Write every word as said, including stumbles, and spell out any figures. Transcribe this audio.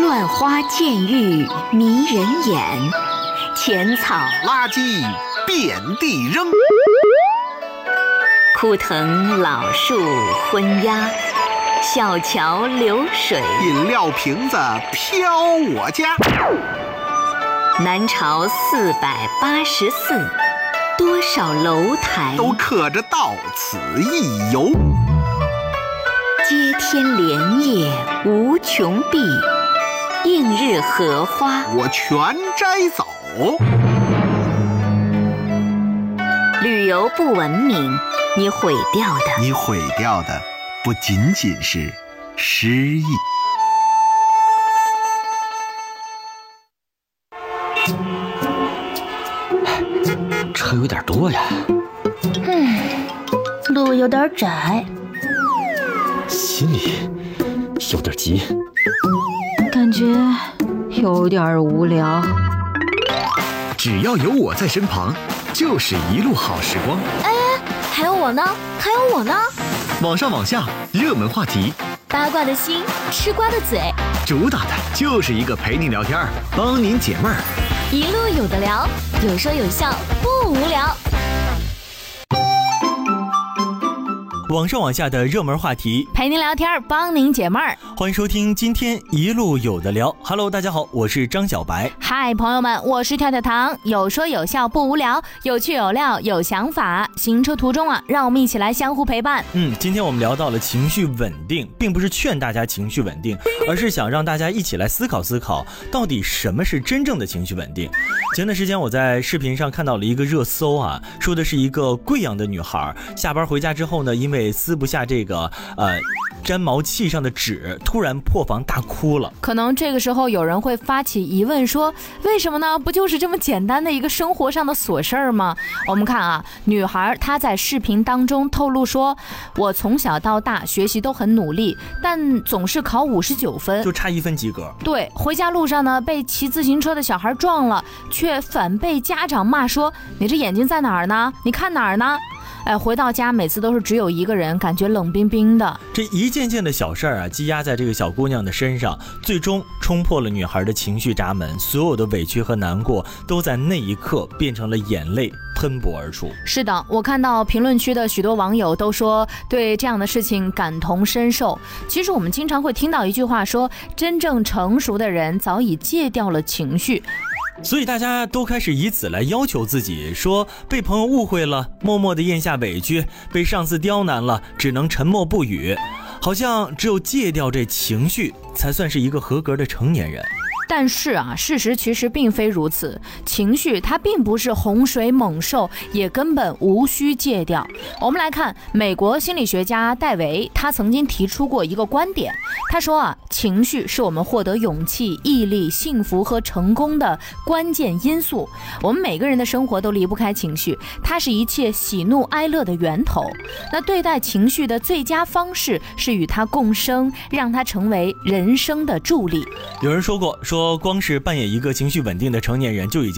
乱花渐欲迷人眼，浅草垃圾遍地扔， 枯藤老树昏鸦，小桥流水饮料瓶子飘我家。 南朝四百八十寺，多少楼台都刻着到此一游。 接天莲叶无穷碧，映日荷花我全摘走。 旅游不文明，你毁掉的， 你毁掉的不仅仅是诗意。 车有点多呀。 嗯，路有点窄， 心里有点急， 感觉有点无聊。 只要有我在身旁，就是一路好时光。 哎，还有我呢，还有我呢。 网上网下，热门话题， 八卦的心，吃瓜的嘴， 主打的就是一个陪您聊天，帮您解闷儿。 一路有的聊，有说有笑，不无聊。 网上网下的热门话题， 陪您聊天，帮您解闷儿。 欢迎收听今天一路有的聊。Hello， 大家好，我是张小白。 嗨，朋友们，我是跳跳糖，有说有笑不无聊，有趣有料有想法。行车途中啊，让我们一起来相互陪伴。 嗯，今天我们聊到了情绪稳定，并不是劝大家情绪稳定，而是想让大家一起来思考思考，到底什么是真正的情绪稳定。前段时间我在视频上看到了一个热搜啊，说的是一个贵阳的女孩下班回家之后呢，因为撕不下这个呃粘毛器上的纸，突然破防大哭了。 可能这个时候有人会发起疑问说，为什么呢？不就是这么简单的一个生活上的琐事儿吗？我们看啊，女孩她在视频当中透露说，我从小到大学习都很努力，但总是考五十九分， 就差一分及格。 对，回家路上呢，被骑自行车的小孩撞了，却反被家长骂说，你这眼睛在哪儿呢？你看哪儿呢？哎，回到家每次都是只有一个人，感觉冷冰冰的。 这一件件的小事儿啊，积压在这个小姑娘的身上，最终冲破了女孩的情绪闸门，所有的委屈和难过都在那一刻变成了眼泪喷薄而出。 是的，我看到评论区的许多网友都说对这样的事情感同身受。其实我们经常会听到一句话说，真正成熟的人早已戒掉了情绪。 所以大家都开始以此来要求自己，说被朋友误会了，默默地咽下委屈；被上司刁难了，只能沉默不语。好像只有戒掉这情绪，才算是一个合格的成年人。 但是啊，事实其实并非如此，情绪它并不是洪水猛兽，也根本无需戒掉。我们来看美国心理学家戴维，他曾经提出过一个观点，他说啊，情绪是我们获得勇气、毅力、幸福和成功的关键因素。我们每个人的生活都离不开情绪，它是一切喜怒哀乐的源头。那对待情绪的最佳方式是与它共生，让它成为人生的助力。 有人说过，说光是扮演一个情绪稳定的成年人就已经